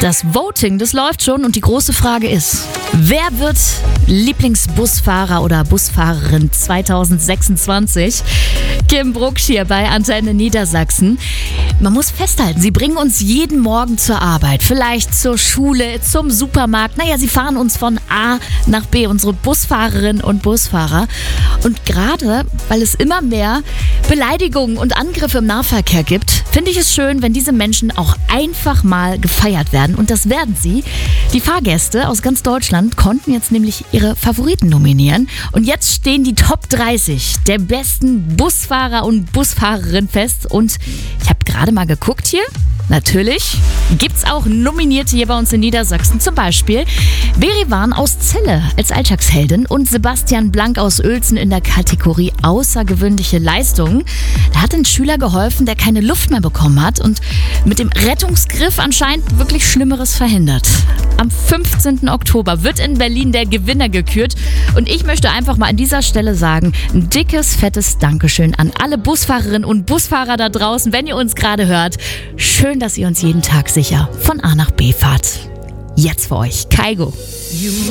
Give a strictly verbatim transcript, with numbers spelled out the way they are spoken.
Das Voting, das läuft schon und die große Frage ist, wer wird Lieblingsbusfahrer oder Busfahrerin zwanzig sechsundzwanzig? Kim Brucksch hier bei Antenne Niedersachsen. Man muss festhalten, sie bringen uns jeden Morgen zur Arbeit, vielleicht zur Schule, zum Supermarkt. Naja, sie fahren uns von A nach B, unsere Busfahrerinnen und Busfahrer. Und gerade, weil es immer mehr Beleidigungen und Angriffe im Nahverkehr gibt, finde ich es schön, wenn diese Menschen auch einfach mal gefeiert werden. Und das werden sie. Die Fahrgäste aus ganz Deutschland konnten jetzt nämlich ihre Favoriten nominieren. Und jetzt stehen die Top dreißig der besten Busfahrer und Busfahrerinnen fest. Und ich habe gerade mal geguckt hier. Natürlich gibt's auch Nominierte hier bei uns in Niedersachsen. Zum Beispiel Berivan aus Celle als Alltagsheldin und Sebastian Blank aus Uelzen in der Kategorie außergewöhnliche Leistungen. Da hat ein Schüler geholfen, der keine Luft mehr bekommen hat und mit dem Rettungsgriff anscheinend wirklich Schlimmeres verhindert. Am fünfzehnten Oktober wird in Berlin der Gewinner gekürt und ich möchte einfach mal an dieser Stelle sagen, ein dickes, fettes Dankeschön an alle Busfahrerinnen und Busfahrer da draußen, wenn ihr uns gerade hört. Schön, dass ihr uns jeden Tag sicher von A nach B fahrt. Jetzt für euch, Kaigo.